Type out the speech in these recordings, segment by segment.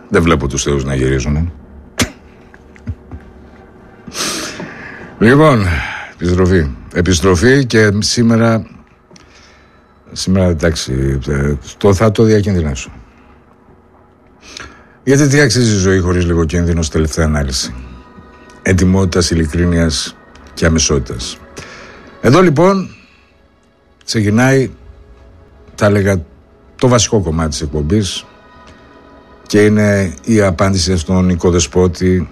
Δεν βλέπω τους θεούς να γυρίζουν. Λοιπόν, επιστροφή και σήμερα εντάξει, θα το διακινδυνεύσω. Γιατί τι αξίζει η ζωή χωρίς λίγο κίνδυνο στη τελευταία ανάλυση? Ετοιμότητας, ειλικρίνειας και αμεσότητας. Εδώ λοιπόν ξεκινάει, θα έλεγα, το βασικό κομμάτι της εκπομπής και είναι η απάντηση στον οικοδεσπότη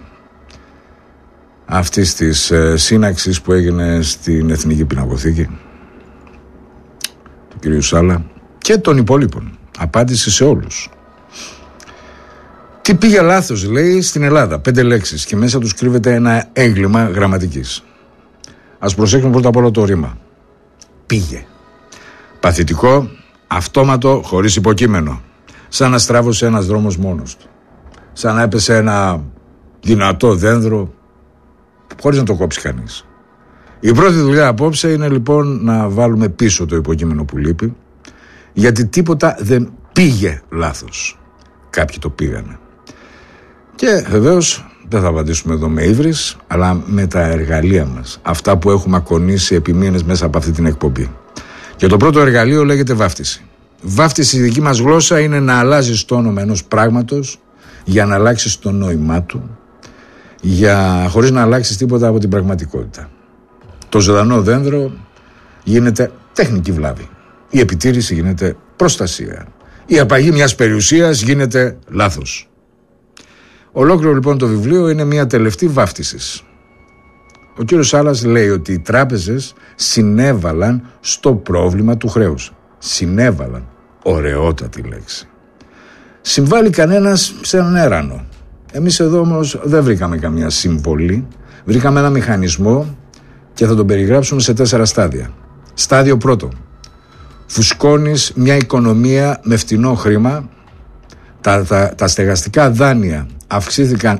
αυτής της σύναξης που έγινε στην Εθνική Πινακοθήκη του κυρίου Σάλα και των υπόλοιπων. Απάντηση σε όλους. Τι πήγε λάθος, λέει, στην Ελλάδα? 5 λέξεις και μέσα τους κρύβεται ένα έγκλημα γραμματικής. Ας προσέξουμε πρώτα απ' όλο το ρήμα. Πήγε. Παθητικό, αυτόματο, χωρίς υποκείμενο. Σαν να στράβωσε ένας δρόμος μόνος του. Σαν να έπεσε ένα δυνατό δένδρο χωρίς να το κόψει κανείς. Η πρώτη δουλειά απόψε είναι λοιπόν να βάλουμε πίσω το υποκείμενο που λείπει, γιατί τίποτα δεν πήγε λάθος. Κάποιοι το πήγανε. Και βεβαίως δεν θα απαντήσουμε εδώ με ύβρις, αλλά με τα εργαλεία μας. Αυτά που έχουμε ακονίσει επί μήνες μέσα από αυτή την εκπομπή. Και το πρώτο εργαλείο λέγεται βάφτιση. Βάφτιση στη δική μας γλώσσα είναι να αλλάζεις το όνομα ενός πράγματος για να αλλάξεις το νόημά του, χωρίς να αλλάξεις τίποτα από την πραγματικότητα. Το ζωντανό δένδρο γίνεται τεχνική βλάβη. Η επιτήρηση γίνεται προστασία. Η απαγή μιας περιουσίας γίνεται λάθος. Ολόκληρο λοιπόν το βιβλίο είναι μια τελευταία βάφτισης. Ο κύριος Σάλας λέει ότι οι τράπεζες συνέβαλαν στο πρόβλημα του χρέους. Συνέβαλαν. Ωραιότατη λέξη. Συμβάλλει κανένας σε έναν έρανο. Εμείς εδώ όμως δεν βρήκαμε καμία συμβολή. Βρήκαμε ένα μηχανισμό και θα τον περιγράψουμε σε 4 στάδια. Στάδιο πρώτο. Φουσκώνεις μια οικονομία με φτηνό χρήμα. Τα στεγαστικά δάνεια αυξήθηκαν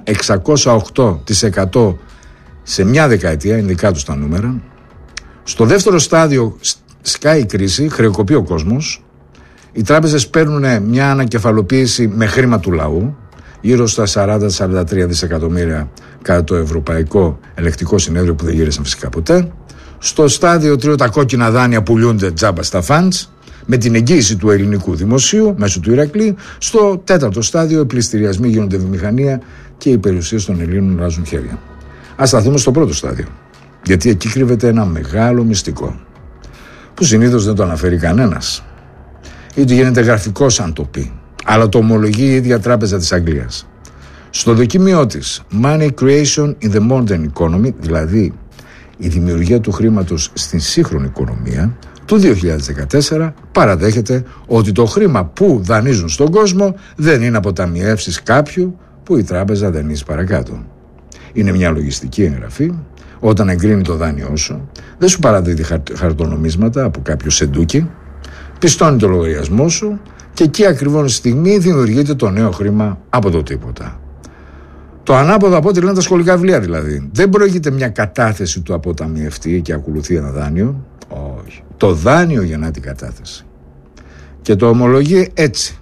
608% σε μια δεκαετία, είναι δικά τους τα νούμερα. Στο δεύτερο στάδιο σκάει η κρίση, χρεοκοπεί ο κόσμος. Οι τράπεζες παίρνουν μια ανακεφαλοποίηση με χρήμα του λαού, γύρω στα 40-43 δισεκατομμύρια κατά το Ευρωπαϊκό Ελεκτικό Συνέδριο που δεν γύρισαν φυσικά ποτέ. Στο στάδιο 3 τα κόκκινα δάνεια πουλούνται τζάμπα στα funds, με την εγγύηση του ελληνικού δημοσίου μέσω του Ηρακλή. Στο 4ο στάδιο οι πληστηριασμοί γίνονται βιομηχανία και οι περιουσίες των Ελλήνων αλλάζουν χέρια. Ας σταθούμε στο πρώτο στάδιο, γιατί εκεί κρύβεται ένα μεγάλο μυστικό που συνήθως δεν το αναφέρει κανένας ή του γίνεται γραφικό αν το πει, αλλά το ομολογεί η ίδια Τράπεζα της Αγγλίας. Στο δοκίμιό της Money Creation in the Modern Economy, δηλαδή η δημιουργία του χρήματος στην σύγχρονη οικονομία, του 2014 παραδέχεται ότι το χρήμα που δανείζουν στον κόσμο δεν είναι αποταμιεύσεις κάποιου που η τράπεζα δανείζει παρακάτω. Είναι μια λογιστική εγγραφή. Όταν εγκρίνει το δάνειό σου, δεν σου παραδίδει χαρτονομίσματα από κάποιο σεντούκι, πιστώνει το λογαριασμό σου και εκεί ακριβώς στη στιγμή δημιουργείται το νέο χρήμα από το τίποτα. Το ανάποδο από ό,τι λένε τα σχολικά βιβλία δηλαδή. Δεν προηγείται μια κατάθεση του αποταμιευτή και ακολουθεί ένα δάνειο. Όχι. Το δάνειο γεννά την κατάθεση. Και το ομολογεί έτσι.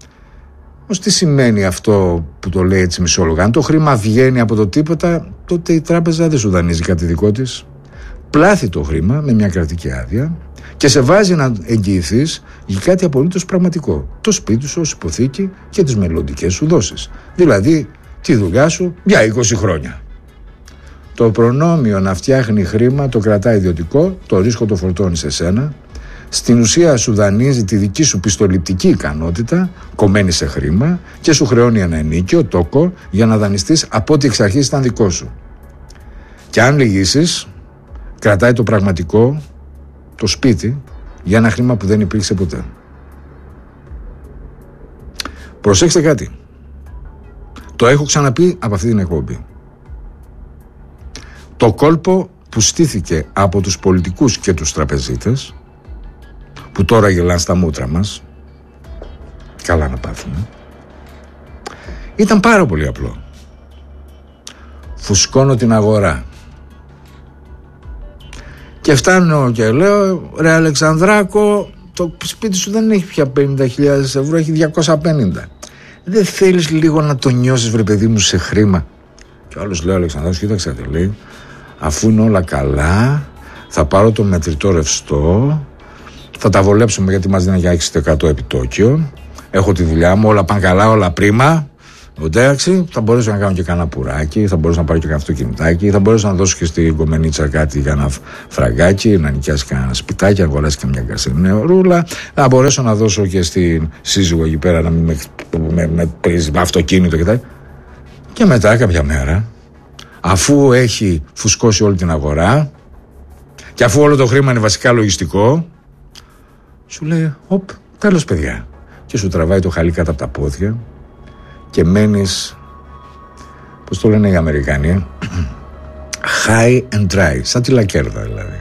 Όμως τι σημαίνει αυτό που το λέει έτσι μισόλογα? Αν το χρήμα βγαίνει από το τίποτα, τότε η τράπεζα δεν σου δανείζει κάτι δικό της. Πλάθει το χρήμα με μια κρατική άδεια και σε βάζει να εγγυηθείς για κάτι απολύτως πραγματικό. Το σπίτι σου ως υποθήκη και τις μελλοντικές σου δόσεις. Δηλαδή τη δουλειά σου για 20 χρόνια. Το προνόμιο να φτιάχνει χρήμα το κρατάει ιδιωτικό, το ρίσκο το φορτώνει σε σένα. Στην ουσία σου δανείζει τη δική σου πιστοληπτική ικανότητα, κομμένη σε χρήμα, και σου χρεώνει ένα ενίκιο, τόκο, για να δανειστείς από ό,τι εξ αρχής ήταν δικό σου. Και αν λυγίσεις, κρατάει το πραγματικό, το σπίτι, για ένα χρήμα που δεν υπήρξε ποτέ. Προσέξτε κάτι. Το έχω ξαναπεί από αυτή την εκπομπή. Το κόλπο που στήθηκε από τους πολιτικούς και τους τραπεζίτες, που τώρα γελάνε στα μούτρα μας, καλά να πάθουμε, ήταν πάρα πολύ απλό. Φουσκώνω την αγορά. Και φτάνω και λέω, ρε Αλεξανδράκο, το σπίτι σου δεν έχει πια 50.000 ευρώ, έχει 250. Δεν θέλεις λίγο να το νιώσεις, βρε παιδί μου, σε χρήμα? Και ο άλλος λέει: Αλεξανδρός, κοίταξε, λέει, αφού είναι όλα καλά, θα πάρω το μετρητό ρευστό, θα τα βολέψουμε γιατί μας δίνει για 6% επιτόκιο. Έχω τη δουλειά μου, όλα πάνε καλά, όλα πρίμα. Εντάξει, θα μπορέσω να κάνω και κανένα πουράκι, θα μπορέσω να πάρω και κανένα αυτοκινητάκι, θα μπορέσω να δώσω και στην κομμενίτσα κάτι για ένα φραγκάκι, να νοικιάσει κανένα σπιτάκι, να αγοράσει και μια κασενεωρούλα. Θα μπορέσω να δώσω και στην σύζυγο εκεί πέρα να μην με πρίζει με αυτοκίνητο κτλ. Και μετά κάποια μέρα, αφού έχει φουσκώσει όλη την αγορά και αφού όλο το χρήμα είναι βασικά λογιστικό, σου λέει: Οπ, τέλος παιδιά. Και σου τραβάει το χαλί κάτω από τα πόδια και μένεις, πώς το λένε οι Αμερικανοί, high and dry, σαν τη λακέρδα δηλαδή.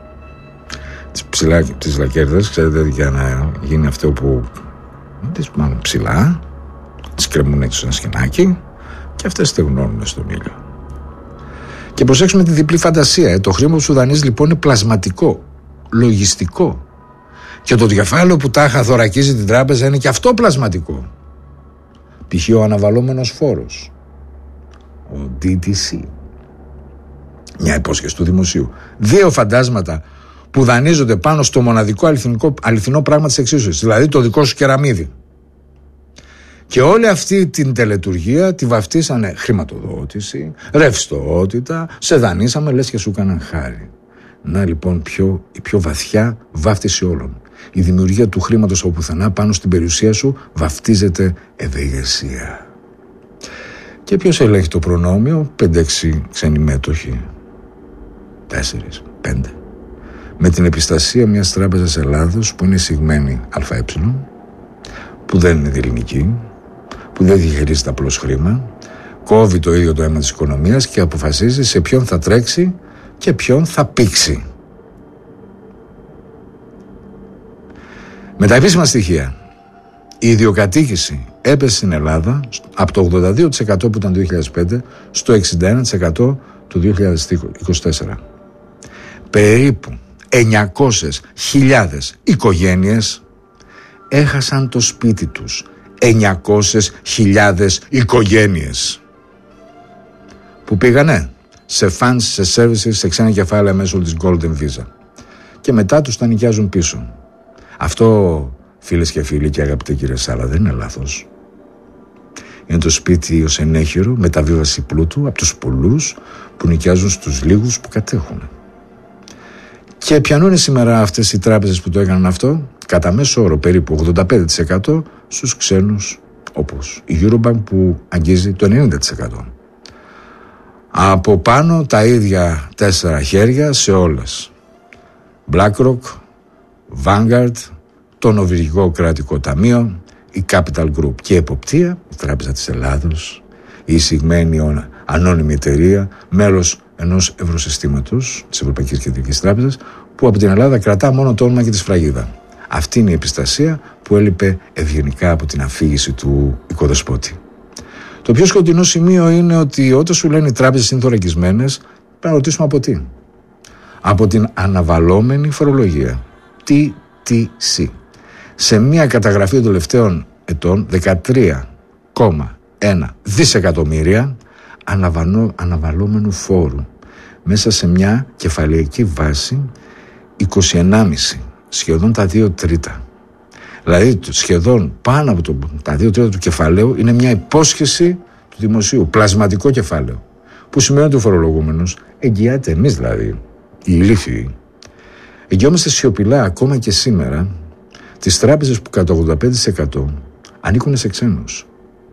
Τις λακέρδες, ξέρετε, για να γίνει αυτό που μάλλον ψηλά, τις κρεμούν έτσι στο ένα σκηνάκι και αυτές στεγνώνουν στον ήλιο. Και προσέξουμε τη διπλή φαντασία. Το χρήμα που σου δανείζει λοιπόν είναι πλασματικό, λογιστικό. Και το κεφάλαιο που τάχα θωρακίζει την τράπεζα είναι και αυτό πλασματικό. Π.χ. ο αναβαλώμενος φόρος, ο DTC, μια υπόσχεση του δημοσίου. Δύο φαντάσματα που δανείζονται πάνω στο μοναδικό αληθινό πράγμα της εξίσωσης, δηλαδή το δικό σου κεραμίδι. Και όλη αυτή την τελετουργία τη βαφτίσανε χρηματοδότηση, ρευστότητα, σε δανείσαμε, λες και σου έκαναν χάρη. Να λοιπόν η πιο βαθιά βάφτιση όλων. Η δημιουργία του χρήματος από πουθενά πάνω στην περιουσία σου βαφτίζεται ευεργεσία. Και ποιος ελέγχει το προνόμιο? 5-6 ξένοι μέτοχοι, 4-5, με την επιστασία μιας τράπεζας Ελλάδος που είναι εισηγμένη ΑΕ, που δεν είναι διελληνική, που δεν διαχειρίζεται απλώς χρήμα, κόβει το ίδιο το αίμα της οικονομίας και αποφασίζει σε ποιον θα τρέξει και ποιον θα πήξει. Με τα επίσημα στοιχεία, η ιδιοκατοίκηση έπεσε στην Ελλάδα από το 82% που ήταν το 2005 στο 61% το 2024. Περίπου 900.000 οικογένειες έχασαν το σπίτι τους. 900.000 οικογένειες που πήγανε σε funds, σε services, σε ξένα κεφάλαια μέσω της Golden Visa και μετά τους τα νοικιάζουν πίσω. Αυτό, φίλες και φίλοι και αγαπητέ κύριε Σάλα, δεν είναι λάθος. Είναι το σπίτι ως ενέχειρο μεταβίβαση πλούτου από τους πολλούς που νοικιάζουν στους λίγους που κατέχουν. Και ποιανού είναι σήμερα αυτές οι τράπεζες που το έκαναν αυτό? Κατά μέσο όρο περίπου 85% στους ξένους, όπως η Eurobank που αγγίζει το 90%. Από πάνω τα ίδια 4 χέρια σε όλες. BlackRock, Vanguard, το Νορβηγικό Κρατικό Ταμείο, η Capital Group και η εποπτεία, η Τράπεζα της Ελλάδος, η εισηγμένη ανώνυμη εταιρεία, μέλος ενός ευρωσυστήματος της Ευρωπαϊκής Κεντρικής Τράπεζας, που από την Ελλάδα κρατά μόνο το όνομα και τη σφραγίδα. Αυτή είναι η επιστασία που έλειπε ευγενικά από την αφήγηση του οικοδεσπότη. Το πιο σκοτεινό σημείο είναι ότι όταν σου λένε οι τράπεζες είναι θωρακισμένες, πρέπει να ρωτήσουμε από τι. Από την αναβαλώμενη φορολογία. TTC. Σε μια καταγραφή των τελευταίων ετών, 13,1 δισεκατομμύρια αναβαλώμενου φόρου μέσα σε μια κεφαλαιακή βάση 21,5, σχεδόν τα 2 τρίτα. Δηλαδή σχεδόν πάνω από τα 2 τρίτα του κεφαλαίου είναι μια υπόσχεση του δημοσίου, πλασματικό κεφάλαιο, που σημαίνει ότι ο φορολογούμενος εγγυάται, εμείς δηλαδή, οι ηλίθιοι, εγγυόμαστε σιωπηλά ακόμα και σήμερα τις τράπεζες που κατά 85% ανήκουν σε ξένους.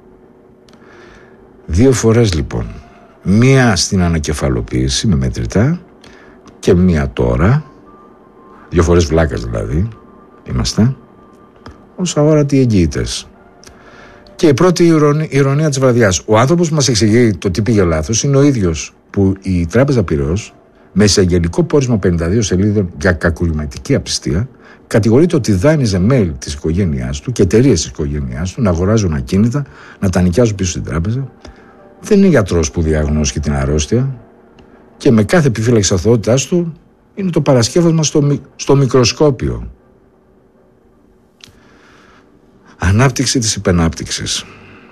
2 φορές λοιπόν, μία στην ανακεφαλοποίηση με μετρητά και μία τώρα, 2 φορές βλάκας δηλαδή είμαστε, ως αόρατοι εγγυητές. Και η πρώτη ηρωνία της βραδιάς, ο άνθρωπος που μας εξηγεί το τι πήγε λάθος είναι ο ίδιος που η Τράπεζα Πειραιώς, με εισαγγελικό πόρισμα 52 σελίδων για κακουργηματική απιστία, κατηγορείται ότι δάνειζε μέλη της οικογένειάς του και εταιρείες της οικογένειάς του να αγοράζουν ακίνητα, να τα νοικιάζουν πίσω στην τράπεζα. Δεν είναι γιατρός που διαγνώσκει την αρρώστια και με κάθε επιφύλαξη αθωότητάς του είναι το παρασκεύασμα στο μικροσκόπιο. Ανάπτυξη της υπενάπτυξης.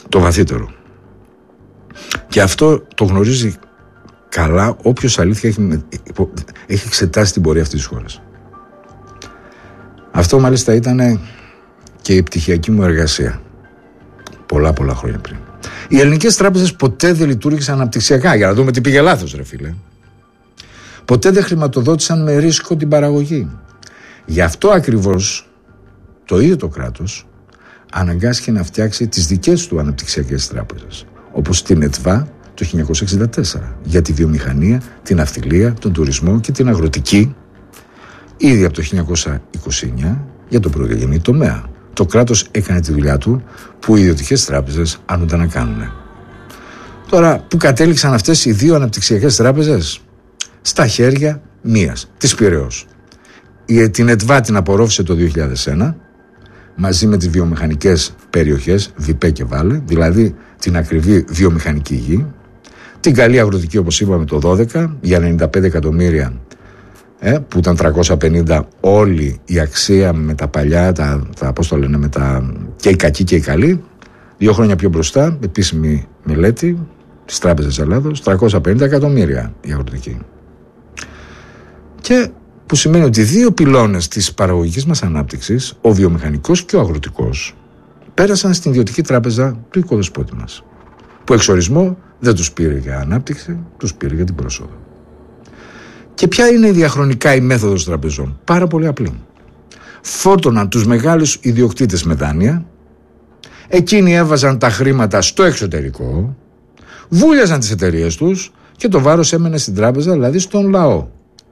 το βαθύτερο. Και αυτό το γνωρίζει καλά όποιος αλήθεια έχει εξετάσει την πορεία αυτής της χώρας. Αυτό μάλιστα ήταν και η πτυχιακή μου εργασία πολλά χρόνια πριν. Οι ελληνικές τράπεζες ποτέ δεν λειτουργήσαν αναπτυξιακά, για να δούμε τι πήγε λάθος, ρε φίλε. Ποτέ δεν χρηματοδότησαν με ρίσκο την παραγωγή. Γι' αυτό ακριβώς το ίδιο το κράτος αναγκάστηκε να φτιάξει τις δικές του αναπτυξιακές τράπεζες, όπως την ΕΤΒΑ το 1964, για τη βιομηχανία, την ναυτιλία, τον τουρισμό και την αγροτική, ήδη από το 1929 για τον πρωτογενή τομέα. Το κράτος έκανε τη δουλειά του που οι ιδιωτικές τράπεζες άνονταν να κάνουν. Τώρα, πού κατέληξαν αυτές οι δύο αναπτυξιακές τράπεζες? Στα χέρια μίας, της Πειραιώς. Την ΕΤΒΑ την απορρόφησε το 2001 μαζί με τις βιομηχανικές περιοχές ΒΙΠΕ και ΒΑΛΕ, δηλαδή την ακριβή βιομηχανική γη, την καλή αγροτική, όπως είπαμε, το 12 για 95 εκατομμύρια, που ήταν 350 όλη η αξία με τα παλιά, πώς το λένε, και οι κακοί και οι καλοί. 2 χρόνια πιο μπροστά, επίσημη μελέτη της Τράπεζας Ελλάδος, 350 εκατομμύρια η αγροτική. Και που σημαίνει ότι 2 πυλώνες της παραγωγικής μας ανάπτυξης, ο βιομηχανικός και ο αγροτικός, πέρασαν στην ιδιωτική τράπεζα του οικοδεσπότη μας, που εξορισμό δεν τους πήρε για ανάπτυξη, τους πήρε για την πρόσοδο. Και ποια είναι διαχρονικά η μέθοδος τραπεζών? Πάρα πολύ απλή. Φόρτωναν τους μεγάλους ιδιοκτήτες με δάνεια, εκείνοι έβαζαν τα χρήματα στο εξωτερικό, βούλιαζαν τις εταιρείες τους και το βάρος έμενε στην τράπεζα, δηλαδή στον λαό.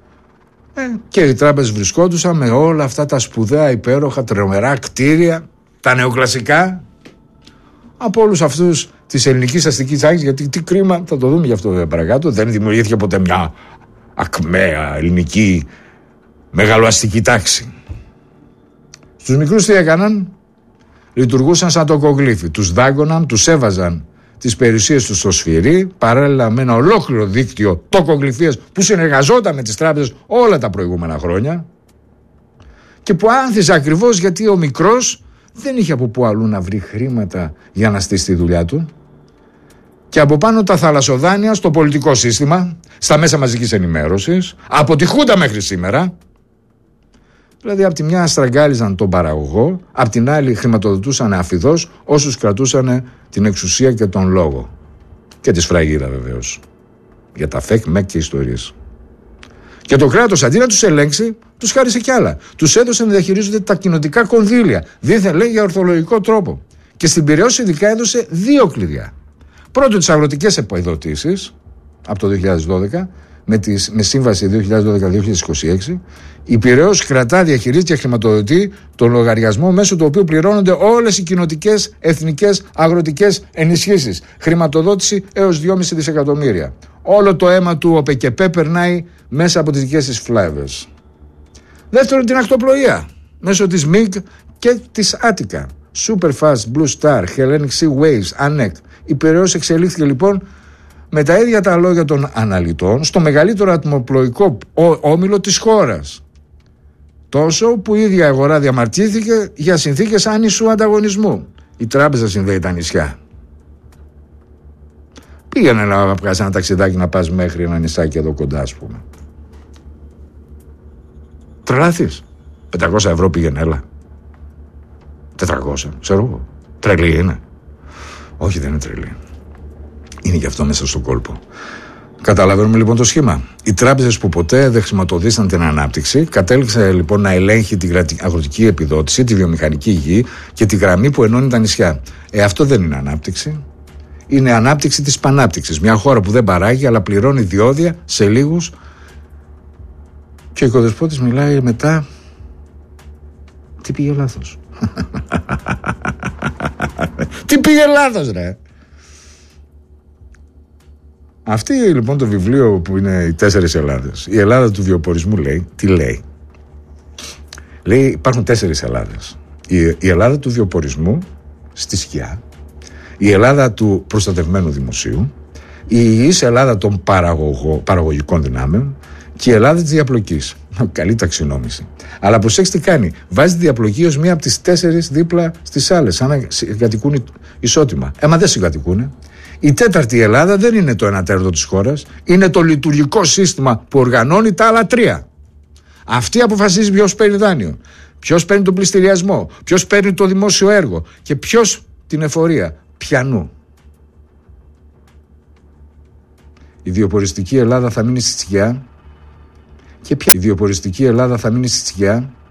Και οι τράπεζες βρισκόντουσαν με όλα αυτά τα σπουδαία, υπέροχα, τρομερά κτίρια, τα νεοκλασικά, από όλους αυτούς της ελληνικής αστικής τάξης, γιατί τι κρίμα, θα το δούμε γι' αυτό παρακάτω, δεν δημιουργήθηκε ποτέ μια ακμαία ελληνική μεγαλοαστική τάξη. Στους μικρούς τι έκαναν? Λειτουργούσαν σαν το κογλίφι. Τους δάγκωναν, τους έβαζαν τις περιουσίες τους στο σφυρί, παράλληλα με ένα ολόκληρο δίκτυο τοκογλυφίες που συνεργαζόταν με τις τράπεζες όλα τα προηγούμενα χρόνια και που άνθιζε ακριβώς γιατί ο μικρός δεν είχε από πού αλλού να βρει χρήματα για να στήσει τη δουλειά του. Και από πάνω τα θαλασσοδάνεια στο πολιτικό σύστημα, στα μέσα μαζικής ενημέρωσης, από τη Χούντα μέχρι σήμερα. Δηλαδή, από τη μια στραγγάλιζαν τον παραγωγό, από την άλλη χρηματοδοτούσαν αφιδώς όσους κρατούσαν την εξουσία και τον λόγο. Και τη σφραγίδα βεβαίως. Για τα φεκ, μεκ και ιστορίες. Και το κράτος αντί να τους ελέγξει, τους χάρισε κι άλλα. Τους έδωσε να διαχειρίζονται τα κοινοτικά κονδύλια. Δίθεν λέει για ορθολογικό τρόπο. Και στην Πειραιώς ειδικά έδωσε 2 κλειδιά. Πρώτον, τις αγροτικές επιδοτήσεις από το 2012, με σύμβαση 2012-2026, η Πειραιώς κρατά, διαχειρίζεται και χρηματοδοτεί τον λογαριασμό μέσω του οποίου πληρώνονται όλες οι κοινοτικές, εθνικές, αγροτικές ενισχύσεις. Χρηματοδότηση έως 2,5 δισεκατομμύρια. Όλο το αίμα του ΟΠΕΚΕΠΕ περνάει μέσα από τις δικές της φλέβες. Δεύτερον, την ακτοπλοεία μέσω της ΜΙΓ και της Άτικα. Superfast, Blue Star, Hellenic Sea Waves, ANEC. Η Πειραιώς εξελίχθηκε λοιπόν με τα ίδια τα λόγια των αναλυτών στο μεγαλύτερο ατμοπλοϊκό όμιλο της χώρας. Τόσο που η ίδια αγορά διαμαρτύρθηκε για συνθήκες άνισου ανταγωνισμού. Η τράπεζα συνδέει τα νησιά. Πήγαινε να βγάζει ένα ταξιδάκι να πας μέχρι ένα νησάκι εδώ κοντά, ας πούμε. Τρελάθεις. 500 ευρώ πήγαινε, έλα. 400, ξέρω εγώ. Τρελή είναι? Όχι, δεν είναι τρελή. Είναι γι' αυτό μέσα στον κόλπο. Καταλαβαίνουμε λοιπόν το σχήμα. Οι τράπεζες που ποτέ δεν χρηματοδότησαν την ανάπτυξη κατέληξε λοιπόν να ελέγχει την αγροτική επιδότηση, τη βιομηχανική γη και τη γραμμή που ενώνει τα νησιά. Αυτό δεν είναι ανάπτυξη. Είναι ανάπτυξη της πανάπτυξης. Μια χώρα που δεν παράγει αλλά πληρώνει διόδια σε λίγους. Και ο οικοδεσπότης μιλάει μετά. Τι πήγε λάθος? Τι πήγε λάθος, ρε? Αυτή λοιπόν το βιβλίο που είναι οι 4 Ελλάδες, η Ελλάδα του βιοπορισμού λέει, τι λέει? Λέει υπάρχουν 4 Ελλάδες. Η Ελλάδα του βιοπορισμού στη σκιά, η Ελλάδα του προστατευμένου δημοσίου, η υγιής Ελλάδα των παραγωγικών δυνάμεων και η Ελλάδα της διαπλοκής. Καλή ταξινόμηση. Αλλά προσέξτε τι κάνει. Βάζει διαπλοκή ως μία από τις 4 δίπλα στις άλλες, σαν να συγκατοικούν ισότιμα. Μα δεν συγκατοικούν. Η τέταρτη Ελλάδα δεν είναι το 1/3 της χώρας. Είναι το λειτουργικό σύστημα που οργανώνει τα άλλα 3. Αυτή αποφασίζει ποιος παίρνει δάνειο, ποιος παίρνει τον πληστηριασμό, ποιος παίρνει το δημόσιο έργο και ποιος την εφορία. Πιανού. Η βιοποριστική Ελλάδα θα μείνει στη σκιά. Και η βιοποριστική Ελλάδα θα μείνει στη σκιά